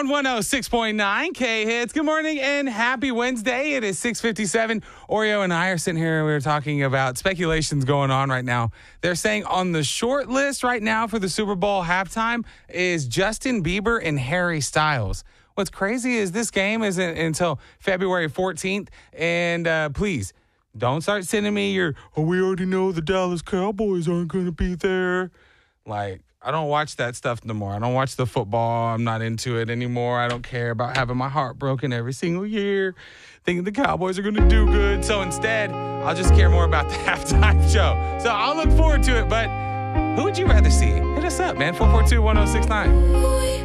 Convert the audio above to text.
on 106.9 K-Hits. Good morning and happy Wednesday. It is 6:57. Oreo and I are sitting here and we were talking about speculations going on right now. They're saying on the short list right now for the Super Bowl halftime is Justin Bieber and Harry Styles. What's crazy is this game isn't until February 14th. And please, don't start sending me we already know the Dallas Cowboys aren't going to be there. Like, I don't watch that stuff no more. I don't watch the football. I'm not into it anymore. I don't care about having my heart broken every single year, thinking the Cowboys are going to do good. So instead, I'll just care more about the halftime show. So I'll look forward to it. But who would you rather see? Hit us up, man. 442-1069.